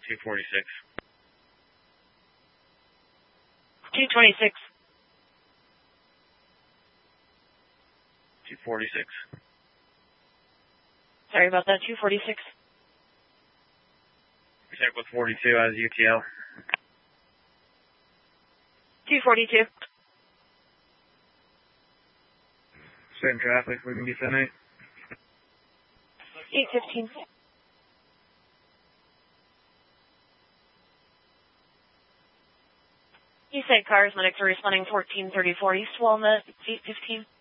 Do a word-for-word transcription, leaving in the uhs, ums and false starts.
two forty-six. two twenty-six. two forty-six. Sorry about that, two forty-six. Check with forty-two as U T L. two forty-two. Same traffic, we can be ten eight. eight fifteen. You said cars, medics are responding fourteen thirty-four East Walnut, eight fifteen.